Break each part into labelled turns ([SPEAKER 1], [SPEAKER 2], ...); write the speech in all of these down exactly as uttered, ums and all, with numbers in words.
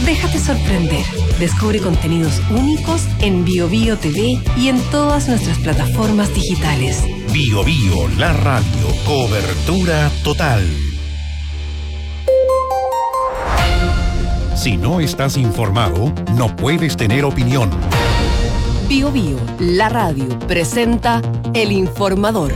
[SPEAKER 1] Déjate sorprender. Descubre contenidos únicos en Bio Bio T V y en todas nuestras plataformas digitales.
[SPEAKER 2] Bio Bio, la radio. Cobertura total. Si no estás informado, no puedes tener opinión.
[SPEAKER 1] Bio Bio, la radio, presenta El Informador.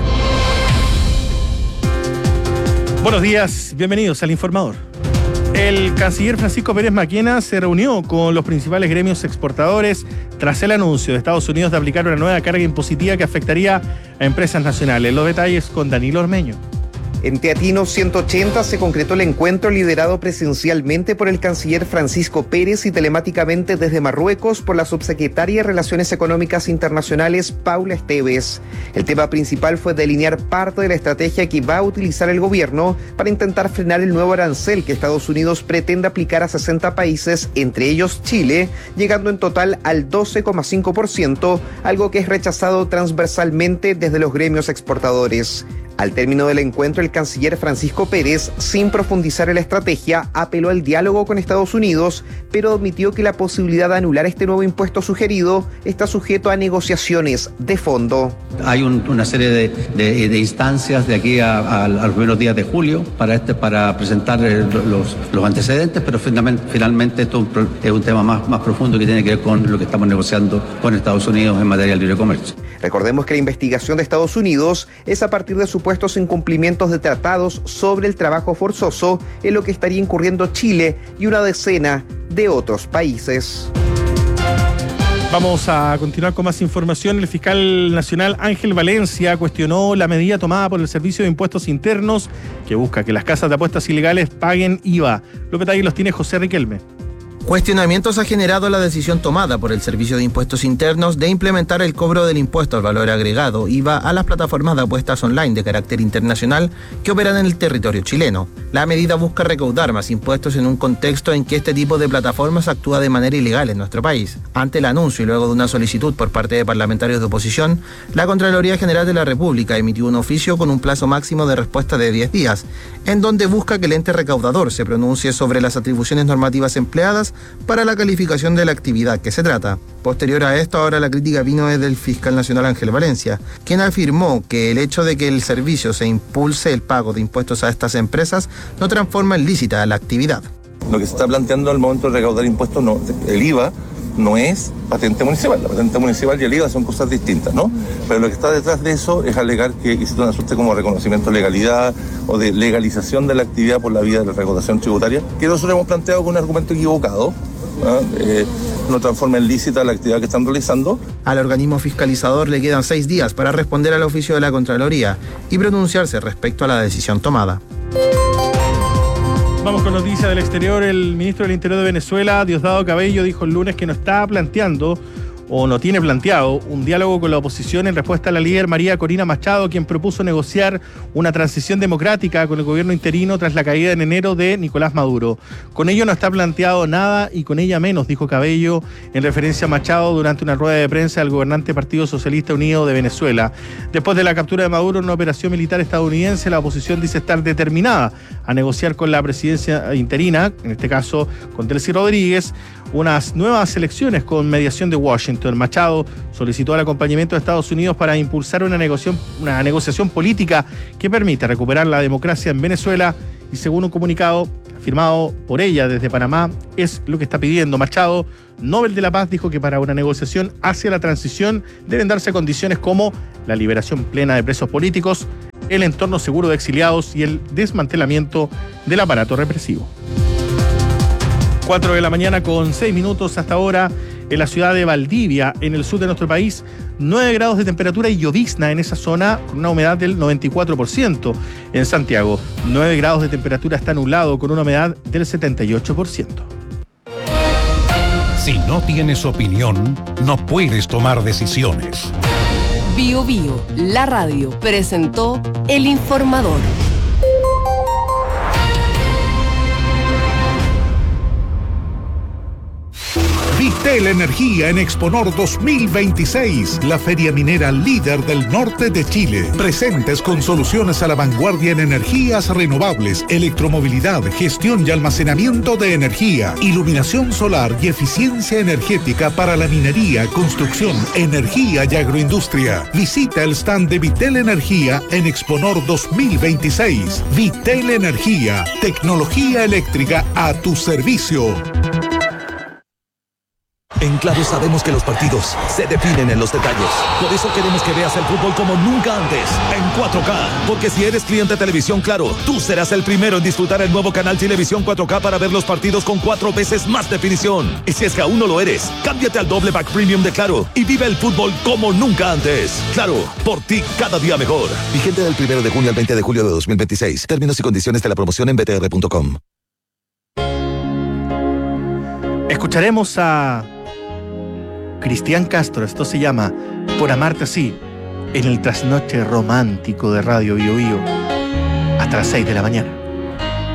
[SPEAKER 3] Buenos días, bienvenidos al Informador. El canciller Francisco Pérez Maquena se reunió con los principales gremios exportadores tras el anuncio de Estados Unidos de aplicar una nueva carga impositiva que afectaría a empresas nacionales. Los detalles con Danilo Ormeño.
[SPEAKER 4] En Teatinos ciento ochenta se concretó el encuentro liderado presencialmente por el canciller Francisco Pérez y telemáticamente desde Marruecos por la subsecretaria de Relaciones Económicas Internacionales Paula Esteves. El tema principal fue delinear parte de la estrategia que va a utilizar el gobierno para intentar frenar el nuevo arancel que Estados Unidos pretende aplicar a sesenta países, entre ellos Chile, llegando en total al doce coma cinco por ciento, algo que es rechazado transversalmente desde los gremios exportadores. Al término del encuentro, el canciller Francisco Pérez, sin profundizar en la estrategia, apeló al diálogo con Estados Unidos, pero admitió que la posibilidad de anular este nuevo impuesto sugerido está sujeto a negociaciones de fondo.
[SPEAKER 5] Hay un, una serie de, de, de instancias de aquí a, a, a los primeros días de julio para, este, para presentar los, los antecedentes, pero finalmente, finalmente esto es un tema más, más profundo que tiene que ver con lo que estamos negociando con Estados Unidos en materia de libre comercio.
[SPEAKER 4] Recordemos que la investigación de Estados Unidos es a partir de supuestos incumplimientos de tratados sobre el trabajo forzoso, en lo que estaría incurriendo Chile y una decena de otros países.
[SPEAKER 3] Vamos a continuar con más información. El fiscal nacional Ángel Valencia cuestionó la medida tomada por el Servicio de Impuestos Internos que busca que las casas de apuestas ilegales paguen I V A. Los detalles los tiene José Riquelme.
[SPEAKER 6] Cuestionamientos ha generado la decisión tomada por el Servicio de Impuestos Internos de implementar el cobro del impuesto al valor agregado I V A a las plataformas de apuestas online de carácter internacional que operan en el territorio chileno. La medida busca recaudar más impuestos en un contexto en que este tipo de plataformas actúa de manera ilegal en nuestro país. Ante el anuncio y luego de una solicitud por parte de parlamentarios de oposición, la Contraloría General de la República emitió un oficio con un plazo máximo de respuesta de diez días, en donde busca que el ente recaudador se pronuncie sobre las atribuciones normativas empleadas para la calificación de la actividad que se trata. Posterior a esto, ahora la crítica vino desde el fiscal nacional Ángel Valencia, quien afirmó que el hecho de que el servicio se impulse el pago de impuestos a estas empresas no transforma en lícita la actividad.
[SPEAKER 7] Lo que se está planteando al momento de recaudar impuestos, no, el I V A no es patente municipal. La patente municipal y el I V A son cosas distintas, ¿no? Pero lo que está detrás de eso es alegar que existe una suerte como reconocimiento de legalidad o de legalización de la actividad por la vía de la recaudación tributaria, que nosotros hemos planteado con un argumento equivocado, ¿no? Eh, no transforma en lícita la actividad que están realizando.
[SPEAKER 6] Al organismo fiscalizador le quedan seis días para responder al oficio de la Contraloría y pronunciarse respecto a la decisión tomada.
[SPEAKER 3] Vamos con noticias del exterior. El ministro del Interior de Venezuela, Diosdado Cabello, dijo el lunes que no está planteando o no tiene planteado un diálogo con la oposición en respuesta a la líder María Corina Machado, quien propuso negociar una transición democrática con el gobierno interino tras la caída en enero de Nicolás Maduro. Con ello no está planteado nada y con ella menos, dijo Cabello en referencia a Machado durante una rueda de prensa del gobernante Partido Socialista Unido de Venezuela. Después de la captura de Maduro en una operación militar estadounidense, la oposición dice estar determinada a negociar con la presidencia interina, en este caso con Delcy Rodríguez, unas nuevas elecciones con mediación de Washington. Machado solicitó el acompañamiento de Estados Unidos para impulsar una negociación, una negociación política que permita recuperar la democracia en Venezuela y, según un comunicado firmado por ella desde Panamá, es lo que está pidiendo. Machado, Nobel de la Paz, dijo que para una negociación hacia la transición deben darse condiciones como la liberación plena de presos políticos, el entorno seguro de exiliados y el desmantelamiento del aparato represivo. cuatro de la mañana con seis minutos hasta ahora en la ciudad de Valdivia, en el sur de nuestro país, nueve grados de temperatura y llovizna en esa zona con una humedad del noventa y cuatro por ciento. En Santiago, nueve grados de temperatura, está nublado con una humedad del setenta y ocho por ciento.
[SPEAKER 2] Si no tienes opinión, no puedes tomar decisiones.
[SPEAKER 1] Bio Bio, la radio, presentó El Informador.
[SPEAKER 2] Vitel Energía en Exponor dos mil veintiséis, la feria minera líder del norte de Chile. Presentes con soluciones a la vanguardia en energías renovables, electromovilidad, gestión y almacenamiento de energía, iluminación solar y eficiencia energética para la minería, construcción, energía y agroindustria. Visita el stand de Vitel Energía en Exponor dos mil veintiséis. Vitel Energía, tecnología eléctrica a tu servicio.
[SPEAKER 8] En Claro sabemos que los partidos se definen en los detalles. Por eso queremos que veas el fútbol como nunca antes, en cuatro K. Porque si eres cliente de Televisión Claro, tú serás el primero en disfrutar el nuevo canal Televisión cuatro K para ver los partidos con cuatro veces más definición. Y si es que aún no lo eres, cámbiate al doble pack premium de Claro y vive el fútbol como nunca antes. Claro, por ti cada día mejor. Vigente del primero de junio al veinte de julio de dos mil veintiséis. Términos y condiciones de la promoción en b t r punto com.
[SPEAKER 3] Escucharemos a Cristian Castro, esto se llama Por amarte así, en el trasnoche romántico de Radio Bio Bio, hasta las seis de la mañana.